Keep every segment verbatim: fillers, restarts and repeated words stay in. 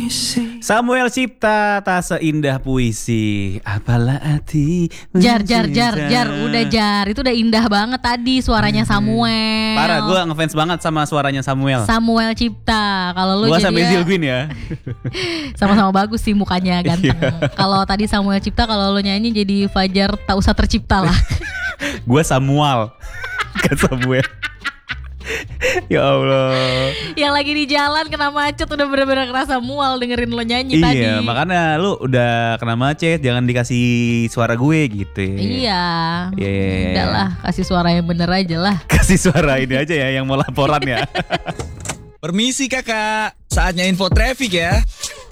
Samuel Cipta, tak seindah puisi, apalah hati. Jar, jar, jar, jar, udah jar. Itu udah indah banget tadi suaranya Samuel. Parah, gue ngefans banget sama suaranya Samuel. Samuel Cipta. Kalau lu gue jadi sampai Zilguin ya. sama-sama bagus sih mukanya, ganteng. Kalau tadi Samuel Cipta, kalau lu nyanyi jadi Fajar tak usah tercipta lah. Gue Samuel, kan Samuel. Ya Allah. Yang lagi di jalan kena macet udah bener-bener kerasa mual dengerin lo nyanyi iya, tadi. Iya, makanya lu udah kena macet, jangan dikasih suara gue gitu. Iya. Yeah. Udah lah, kasih suara yang bener aja lah. Kasih suara ini aja ya yang mau laporan ya. Permisi kakak, saatnya info traffic ya.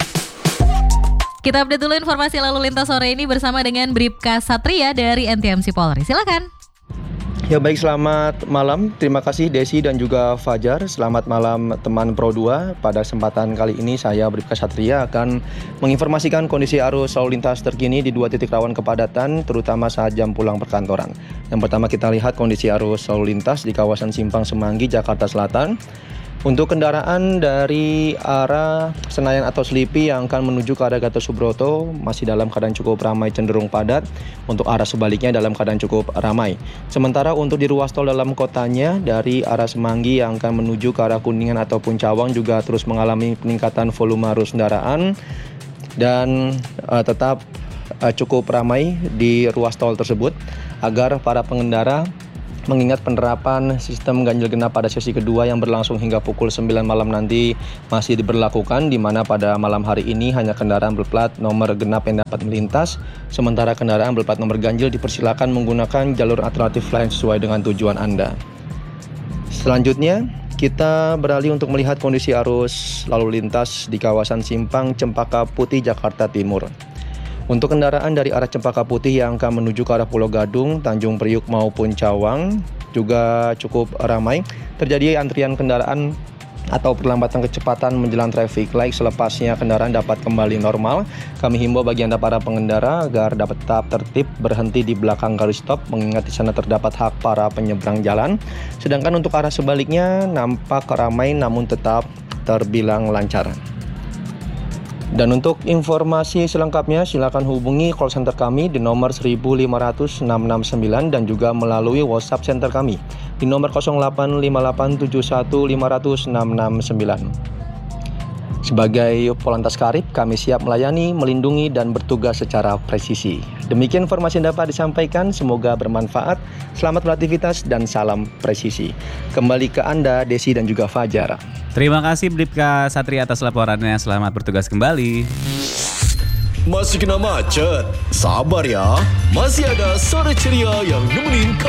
Kita update dulu informasi lalu lintas sore ini bersama dengan Bribka Satria dari N T M C Polri. Silakan. Ya baik, selamat malam. Terima kasih Desi dan juga Fajar. Selamat malam teman Pro dua. Pada kesempatan kali ini saya Bribka Satria akan menginformasikan kondisi arus lalu lintas terkini di dua titik rawan kepadatan, terutama saat jam pulang perkantoran. Yang pertama kita lihat kondisi arus lalu lintas di kawasan Simpang Semanggi, Jakarta Selatan. Untuk kendaraan dari arah Senayan atau Selipi yang akan menuju ke arah Gatot Subroto masih dalam keadaan cukup ramai cenderung padat. Untuk arah sebaliknya dalam keadaan cukup ramai. Sementara untuk di ruas tol dalam kotanya dari arah Semanggi yang akan menuju ke arah Kuningan ataupun Cawang juga terus mengalami peningkatan volume arus kendaraan dan uh, tetap uh, cukup ramai di ruas tol tersebut agar para pengendara mengingat penerapan sistem ganjil genap pada sesi kedua yang berlangsung hingga pukul sembilan malam nanti masih diberlakukan, di mana pada malam hari ini hanya kendaraan berplat nomor genap yang dapat melintas, sementara kendaraan berplat nomor ganjil dipersilakan menggunakan jalur alternatif lain sesuai dengan tujuan Anda. Selanjutnya, kita beralih untuk melihat kondisi arus lalu lintas di kawasan Simpang Cempaka Putih, Jakarta Timur. Untuk kendaraan dari arah Cempaka Putih yang akan menuju ke arah Pulau Gadung, Tanjung Priuk maupun Cawang juga cukup ramai. Terjadi antrian kendaraan atau perlambatan kecepatan menjelang traffic light. Selepasnya kendaraan dapat kembali normal. Kami himbau bagi Anda para pengendara agar dapat tetap tertib berhenti di belakang garis stop, mengingat di sana terdapat hak para penyeberang jalan. Sedangkan untuk arah sebaliknya nampak ramai namun tetap terbilang lancar. Dan untuk informasi selengkapnya silakan hubungi call center kami di nomor seribu lima ratus enam enam sembilan dan juga melalui WhatsApp center kami di nomor nol delapan lima delapan tujuh satu lima nol nol enam enam sembilan. Sebagai Polantas Karib, kami siap melayani, melindungi, dan bertugas secara presisi. Demikian informasi yang dapat disampaikan, semoga bermanfaat. Selamat beraktivitas dan salam presisi. Kembali ke Anda, Desi dan juga Fajar. Terima kasih Bribka Satria atas laporannya. Selamat bertugas kembali. Masih kena macet? Sabar ya, masih ada sore ceria yang nemenin